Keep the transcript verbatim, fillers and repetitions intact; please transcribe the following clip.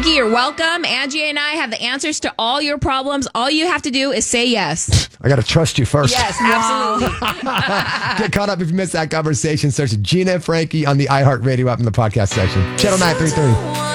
Frankie, you're welcome. Angie and I have the answers to all your problems. All you have to do is say yes. I got to trust you first. Yes, absolutely. Get caught up if you missed that conversation. Search Gina and Frankie on the iHeartRadio app in the podcast section. Channel nine three three.